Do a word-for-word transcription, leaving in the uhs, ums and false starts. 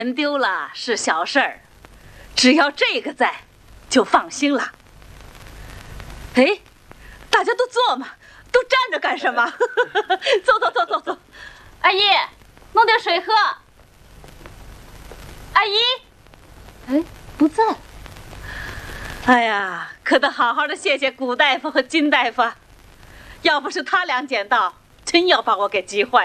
人丢了是小事儿，只要这个在，就放心了。哎，大家都坐嘛，都站着干什么？走走走走走。 阿姨，弄点水喝。阿姨， 哎，不在。哎呀，可得好好的谢谢古大夫和金大夫，要不是他俩捡到，真要把我给急坏。